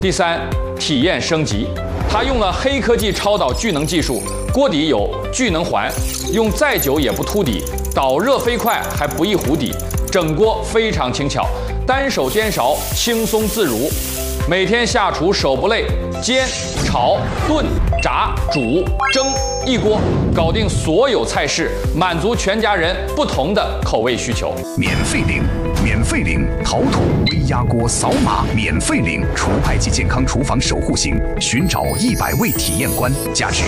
第三，体验升级，它用了黑科技超导聚能技术，锅底有聚能环，用再久也不秃底，导热飞快还不易糊底，整锅非常轻巧，单手颠勺轻松自如，每天下厨手不累，煎、炒、炖、炸、煮、蒸，一锅搞定所有菜式，满足全家人不同的口味需求。 免费领。免费领陶土微压锅，扫码免费领厨派级健康厨房守护型，寻找100位体验官，价值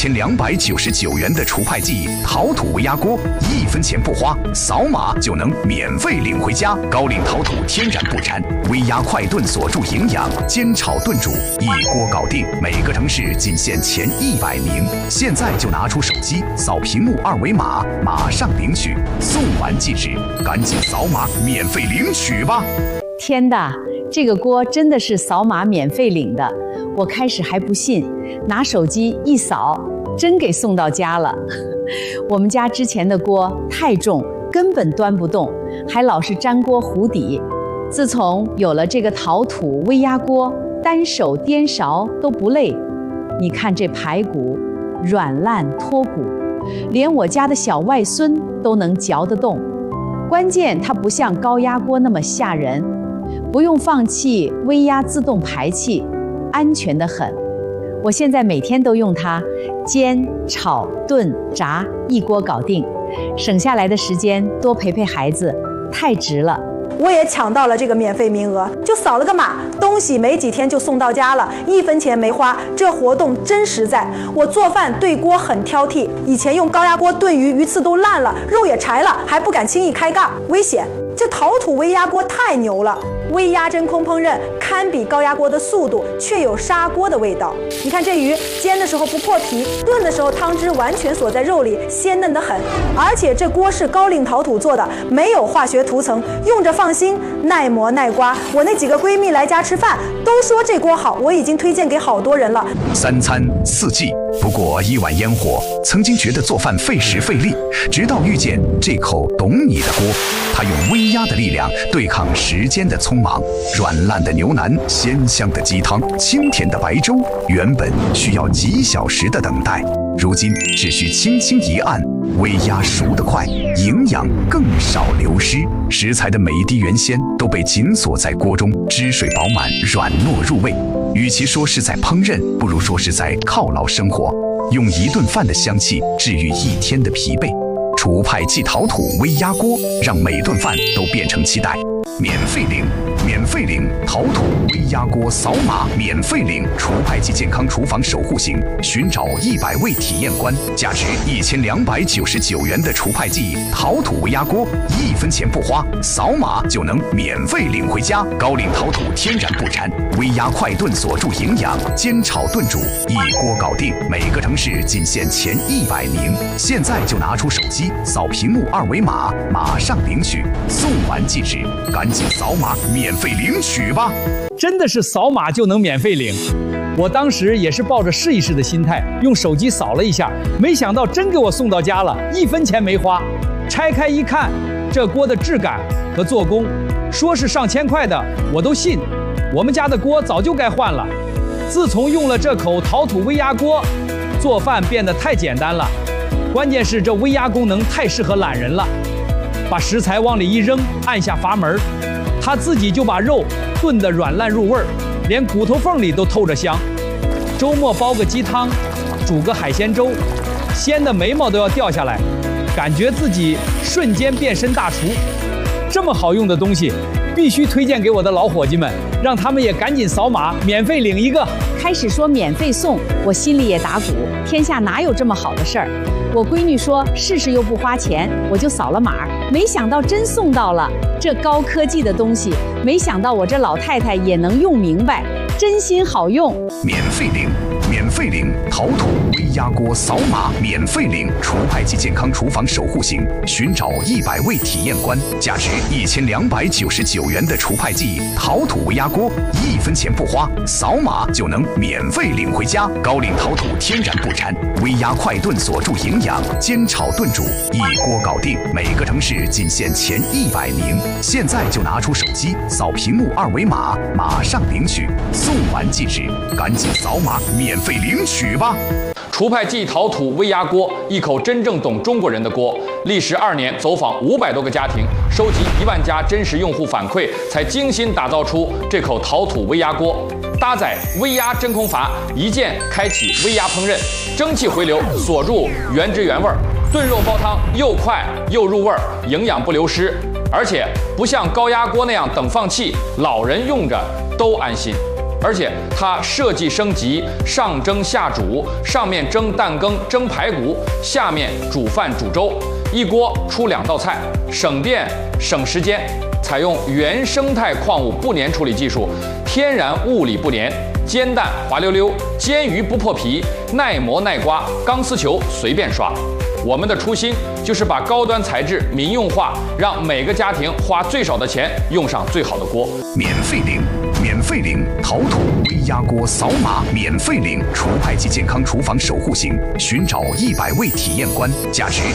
1299元的厨派级陶土微压锅，1分钱不花，扫码就能免费领回家。高岭陶土天然不粘，微压快炖锁住营养，煎炒炖煮一锅搞定，每个城市仅限前100名。现在就拿出手机扫屏幕2维码，马上领取，送完即止，赶紧扫码免费领取吧！ 天的，这个锅真的是扫码免费领的。我开始还不信，拿手机一扫，真给送到家了。我们家之前的锅太重，根本端不动，还老是粘锅糊底。自从有了这个陶土微压锅，单手颠勺都不累。你看这排骨，软烂脱骨，连我家的小外孙都能嚼得动。关键它不像高压锅那么吓人，不用放气，微压自动排气，安全得很。我现在每天都用它煎、炒、炖、炸，一锅搞定，省下来的时间多陪陪孩子，太值了。 我也抢到了这个免费名额，就扫了个码，东西没几天就送到家了，1分钱没花，这活动真实在。我做饭对锅很挑剔，以前用高压锅炖鱼，鱼刺都烂了，肉也柴了，还不敢轻易开盖，危险。这陶土微压锅太牛了，微压真空烹饪堪比高压锅的速度，却有砂锅的味道。你看这鱼煎的时候不破皮，炖的时候汤汁完全锁在肉里，鲜嫩得很。而且这锅是高岭陶土做的，没有化学涂层，用着放心，耐磨耐刮。我那几个闺蜜来家吃饭都说这锅好，我已经推荐给好多人了。 3餐4季，不过1碗烟火。曾经觉得做饭费时费力，直到遇见这口懂你的锅，它用微压的力量对抗时间的匆忙，软烂的牛腩，鲜香的鸡汤，清甜的白粥，原本需要几小时的等待，如今只需轻轻一按，微压熟得快，营养更少流失，食材的每一滴原鲜都被紧锁在锅中，汁水饱满，软糯入味。与其说是在烹饪，不如说是在犒劳生活，用一顿饭的香气治愈一天的疲惫。厨派级陶土微压锅，让每顿饭都变成期待。免费领，免费领陶土微压锅，扫码免费领厨派级健康厨房守护型，寻找100位体验官，价值1299元的厨派级陶土微压锅，1分钱不花，扫码就能免费领回家。高岭陶土天然不粘，微压快炖锁住营养，煎炒炖煮一锅搞定，每个城市仅限前100名。现在就拿出手机扫屏幕2维码，马上领取，送完即止，赶紧扫码免费领取吧！ 真的是扫码就能免费领。我当时也是抱着试一试的心态，用手机扫了一下，没想到真给我送到家了，1分钱没花。拆开一看，这锅的质感和做工，说是上千块的，我都信。我们家的锅早就该换了。自从用了这口陶土微压锅，做饭变得太简单了。关键是这微压功能太适合懒人了，把食材往里一扔，按下阀门，它自己就把肉炖得软烂入味儿，连骨头缝里都透着香。周末煲个鸡汤，煮个海鲜粥，鲜的眉毛都要掉下来，感觉自己瞬间变身大厨。这么好用的东西，必须推荐给我的老伙计们，让他们也赶紧扫码免费领一个。 开始说免费送，我心里也打鼓，天下哪有这么好的事儿？我闺女说试试又不花钱，我就扫了码，没想到真送到了。这高科技的东西，没想到我这老太太也能用明白，真心好用。 免费领，免费领陶土微压锅，扫码免费领厨派级健康厨房守护型，寻找100位体验官，价值1299元的厨派级陶土微压锅，1分钱不花，扫码就能免费领回家。高岭陶土天然不粘，微压快炖锁住营养，煎炒炖煮一锅搞定，每个城市仅限前100名。现在就拿出手机扫屏幕2维码，马上领取。 送完即止，赶紧扫码免费领取吧！ 除派记陶土微压锅，一口真正懂中国人的锅。历时2年，走访500多个家庭，收集1万家真实用户反馈，才精心打造出这口陶土微压锅。搭载微压真空阀，一键开启微压烹饪，蒸汽回流锁入原汁原味，炖肉煲汤又快又入味儿，营养不流失。而且不像高压锅那样等放气，老人用着都安心。而且它设计升级，上蒸下煮，上面蒸蛋羹、蒸排骨，下面煮饭煮粥，一锅出2道菜，省电省时间。采用原生态矿物不粘处理技术，天然物理不粘，煎蛋滑溜溜，煎鱼不破皮，耐磨耐刮，钢丝球随便刷。我们的初心就是把高端材质民用化，让每个家庭花最少的钱用上最好的锅。 免费领，免费领陶土微压锅，扫码免费领除排及健康厨房守护型，寻找100位体验官，价值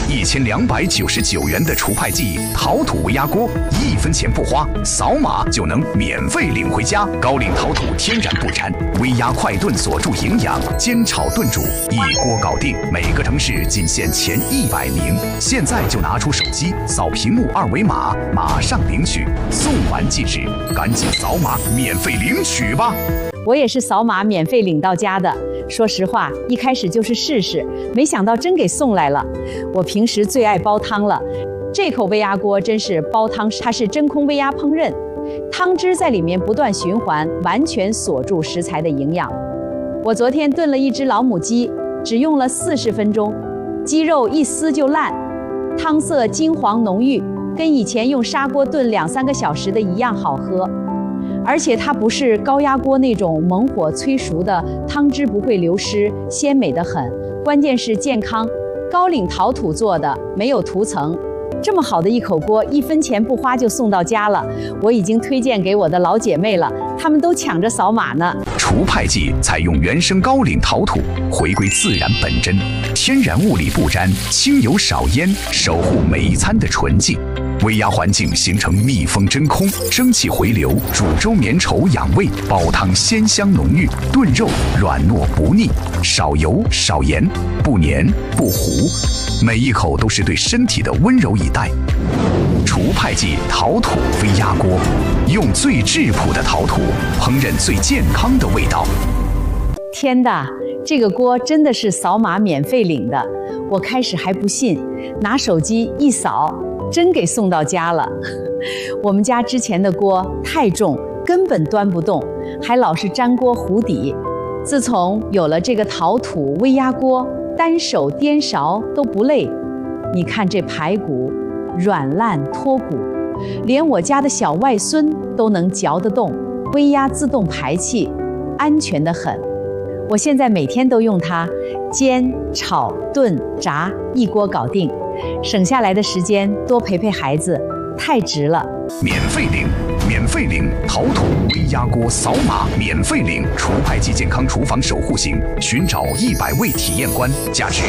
1299元的除排剂陶土微压锅，1分钱不花，扫码就能免费领回家。高岭陶土天然不粘，微压快炖锁住营养，煎炒炖煮一锅搞定。每个城市仅限前100名，现在就拿出手机扫屏幕2维码，马上领取，送完即止，赶紧扫码免费领取吧！ 我也是扫码免费领到家的。说实话，一开始就是试试，没想到真给送来了。我平时最爱煲汤了，这口微压锅真是煲汤，它是真空微压烹饪，汤汁在里面不断循环，完全锁住食材的营养。我昨天炖了一只老母鸡，只用了40分钟，鸡肉一撕就烂，汤色金黄浓郁，跟以前用砂锅炖2-3个小时的一样好喝。而且它不是高压锅那种猛火催熟的，汤汁不会流失，鲜美得很。关键是健康，高岭陶土做的，没有涂层。这么好的一口锅，1分钱不花就送到家了。我已经推荐给我的老姐妹了，她们都抢着扫码呢。 除排剂采用原生高岭陶土，回归自然本真，天然物理不沾，轻油少烟，守护每一餐的纯净。微压环境形成密封真空，蒸汽回流，煮粥绵稠养胃，煲汤鲜香浓郁，炖肉软糯不腻，少油少盐，不黏不糊，每一口都是对身体的温柔以待。除排剂陶土微压锅，用最质朴的陶土烹饪最健康的味道。 天的，这个锅真的是扫码免费领的。我开始还不信，拿手机一扫，真给送到家了。我们家之前的锅太重，根本端不动，还老是粘锅糊底。自从有了这个陶土微压锅，单手颠勺都不累。你看这排骨软烂脱骨，连我家的小外孙都能嚼得动。微压自动排气，安全得很。我现在每天都用它，煎、炒、炖、炸，一锅搞定。省下来的时间多陪陪孩子，太值了。 免费领，免费领陶土微压锅，扫码免费领除排剂健康厨房守护型，寻找100位体验官，价值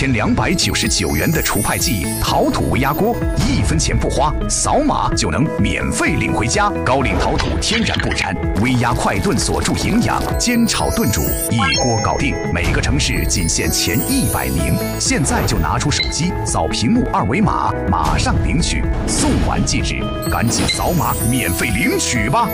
1299元的除排剂陶土微压锅，1分钱不花，扫码就能免费领回家。高岭陶土天然不粘，微压快炖锁住营养，煎炒炖煮一锅搞定。每个城市仅限前100名，现在就拿出手机扫屏幕2维码，马上领取，送完即止，赶紧扫码免费领取吧！